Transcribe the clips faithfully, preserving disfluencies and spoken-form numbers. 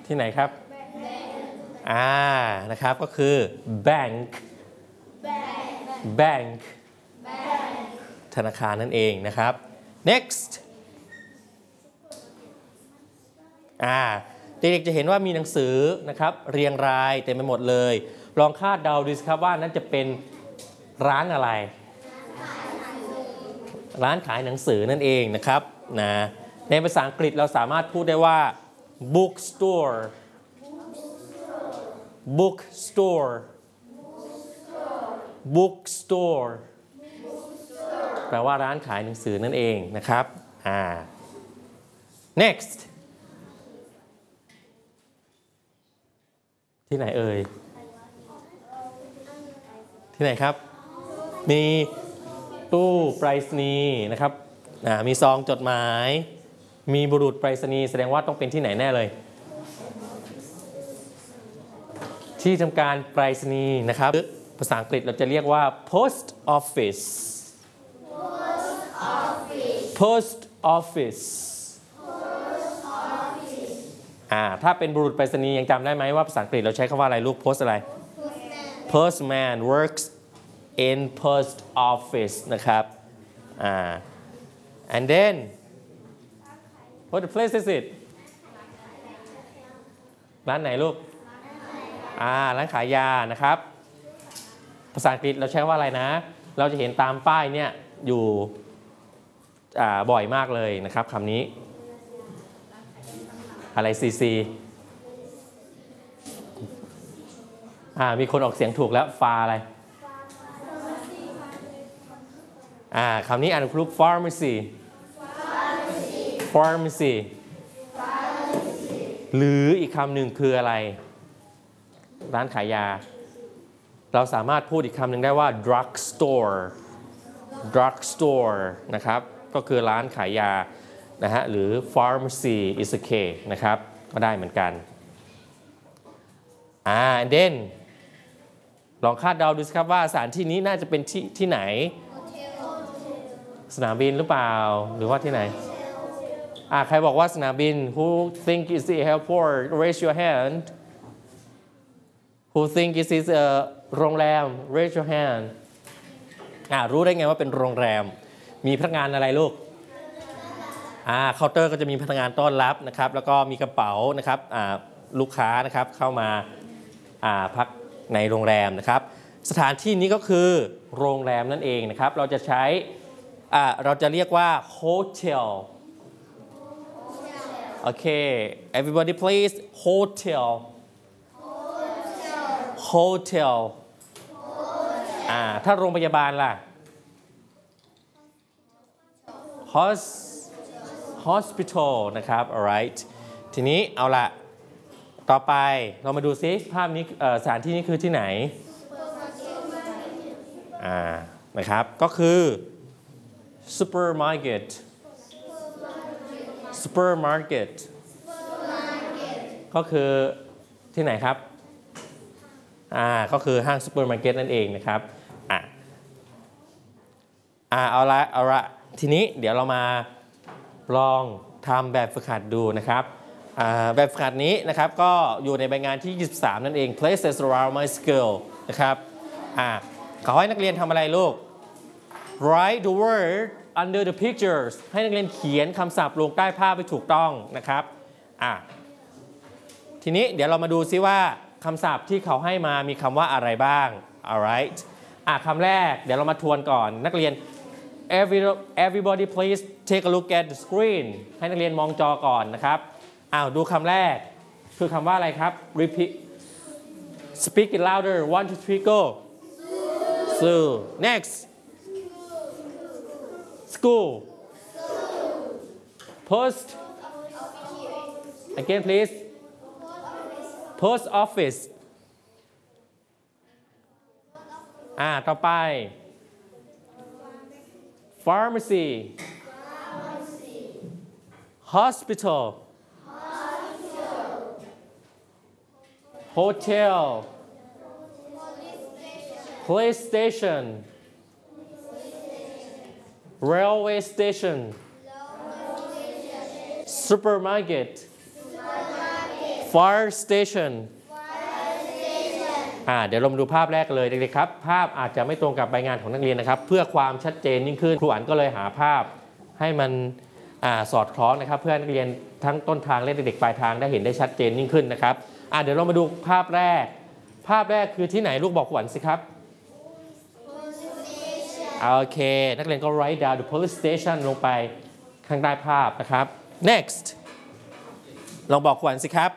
ที่ไหนครับอ่านะครับก็คือ bank bank ธนาคารนั่นเองนะครับ next อ่าเด็กๆจะเห็นว่ามีหนังสือนะครับเรียงรายเต็มไปหมดเลยลองคาดเดาดูสิครับว่านั่นจะเป็นร้านอะไรร้านขายหนังสือนั่นเองนะครับนะในภาษาอังกฤษเราสามารถพูดได้ว่า bookstore bookstore bookstore แปลว่าร้านขายหนังสือนั่นเองนะครับอ่า next ที่ไหนเอ่ยที่ไหนครับมีตู้ไปรษณีย์นะครับมีซองจดหมายมีบุรุษไปรษณีย์แสดงว่าต้องเป็นที่ไหนแน่เลยที่ทำการไปรษณีย์นะครับภาษาอังกฤษเราจะเรียกว่า post office post office อ่าถ้าเป็นบุรุษไปรษณีย์ยังจำได้ไหมว่าภาษาอังกฤษเราใช้คำว่าอะไรลูก post อะไร postman works in post office นะครับอ่า and then what the place is it ร้านไหนลูกอ่าร้านขายยานะครับภาษาอังกฤษเราใช้ว่าอะไรนะเราจะเห็นตามป้ายเนี่ยอยู่อ่าบ่อยมากเลยนะครับคำนี้อะไร ซี ซี อ่ามีคนออกเสียงถูกแล้วฟาอะไรอ่าคำนี้อ่านครู pharmacy pharmacy หรืออีกคำหนึ่งคืออะไรร้านขายยาเราสามารถพูดอีกคำหนึ่งได้ว่า drug store drug store นะครับก็คือร้านขายยานะฮะหรือ pharmacy is a case นะครับก็ได้เหมือนกันอ่า and then ลองคาดเดาดูสิครับว่าสถานที่นี้น่าจะเป็นที่ที่ไหนสนามบินหรือเปล่าหรือว่าที่ไหนอ่าใครบอกว่าสนามบิน who think is the airport raise your hand who think is is a โรงแรม raise your hand อ่ารู้ได้ไงว่าเป็นโรงแรมมีพนักงานอะไรลูกอ่าเคาน์เตอร์ก็จะมีพนักงานต้อนรับนะครับแล้วก็มีกระเป๋านะครับอ่าลูกค้านะครับเข้ามาอ่าพักในโรงแรมนะครับสถานที่นี้ก็คือโรงแรมนั่นเองนะครับเราจะใช้อ่าเราจะเรียกว่า hotel โอเค everybody please hotel hotel อ่าถ้าโรงพยาบาลล่ะ hospital นะครับ alright ทีนี้เอาละต่อไปเรามาดูซิภาพนี้สถานที่นี้คือที่ไหนอ่านะครับก็คือ supermarket supermarket ก็คือที่ไหนครับอ่าก็คือห้างซูเปอร์มาร์เก็ตนั่นเองนะครับอ่าอ่าเอาละเอาละทีนี้เดี๋ยวเรามาลองทำแบบฝึกหัดดูนะครับอ่าแบบฝึกหัดนี้นะครับก็อยู่ในใบงานที่ยี่สิบสามนั่นเอง places around my school นะครับอ่าขอให้นักเรียนทำอะไรลูก write the word under the pictures ให้นักเรียนเขียนคำศัพท์ลงใต้ภาพให้ถูกต้องนะครับอ่าทีนี้เดี๋ยวเรามาดูซิว่าคำศัพท์ที่เขาให้มามีคำว่าอะไรบ้าง alright อ่ะคำแรกเดี๋ยวเรามาทวนก่อนนักเรียน Every, everybody please take a look at the screen ให้นักเรียนมองจอก่อนนะครับอ้าวดูคำแรกคือคำว่าอะไรครับ repeat speak it louder one two three go so next school post again please post office อ่าต่อไป pharmacy hospital hotel police station railway station supermarket fire station อ่าเดี๋ยวเรามาดูภาพแรกเลยเด็กๆครับภาพอาจจะไม่ตรงกับใบงานของนักเรียนนะครับเพื่อความชัดเจนยิ่งขึ้นครูอั๋นก็เลยหาภาพให้มันอ่าสอดคล้องนะครับเพื่อให้นักเรียนทั้งต้นทางและเด็กๆปลายทางได้เห็นได้ชัดเจนยิ่งขึ้นนะครับอ่าเดี๋ยวเรามาดูภาพแรกภาพแรกคือที่ไหนลูกบอกครูอั๋นสิครับโอเคนักเรียนก็ write down the police station ลงไปข้างใต้ภาพนะครับ next ลองบอกครูอั๋นสิครับ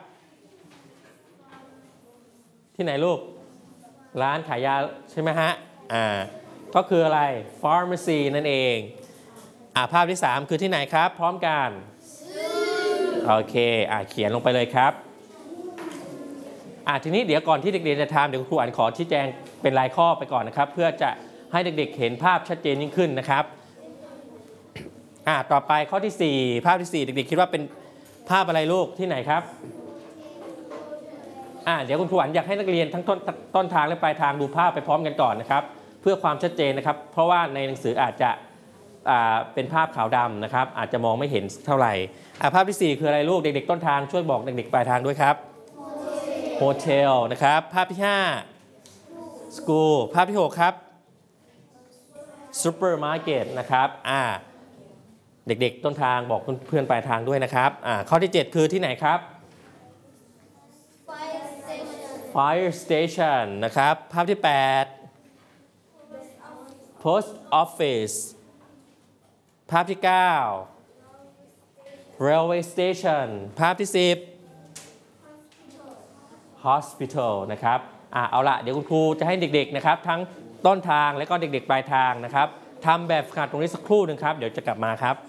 ที่ไหนลูกร้านขายยาใช่ไหมฮะอ่าก็คืออะไร pharmacy นั่นเองอ่าภาพที่สามคือที่ไหนครับพร้อมกันโอเคอ่าเขียนลงไปเลยครับอ่าทีนี้เดี๋ยวก่อนที่เด็กๆจะทำเดี๋ยวครูอั๋นขอชี้แจงเป็นรายข้อไปก่อนนะครับเพื่อจะให้เด็กๆเห็นภาพชัดเจนยิ่งขึ้นนะครับอ่าต่อไปข้อที่สี่ภาพที่สี่เด็กๆคิดว่าเป็นภาพอะไรลูกที่ไหนครับอ่าเดี๋ยวคุณครูอั๋นอยากให้นักเรียนทั้งต้นต้นทางและปลายทางดูภาพไปพร้อมกันก่อนนะครับเพื่อความชัดเจนนะครับเพราะว่าในหนังสืออาจจะอ่าเป็นภาพขาวดำนะครับอาจจะมองไม่เห็นเท่าไหร่อ่าภาพที่สี่คืออะไรลูกเด็กๆต้นทางช่วยบอกเด็กๆปลายทางด้วยครับโฮเทลนะครับภาพที่ห้าสคูลภาพที่หกครับซูเปอร์มาร์เก็ตนะครับอ่าเด็กๆต้นทางบอกเพื่อนปลายทางด้วยนะครับอ่าข้อที่เจ็ดคือที่ไหนครับ fire station นะครับภาพที่แปด post office ภาพที่เก้า railway station ภาพที่สิบ hospital นะครับอ่าเอาละเดี๋ยวคุณครูจะให้เด็กๆนะครับทั้งต้นทางและก็เด็กๆปลายทางนะครับทำแบบฝึกหัดตรงนี้สักครู่หนึ่งครับเดี๋ยวจะกลับมาครับ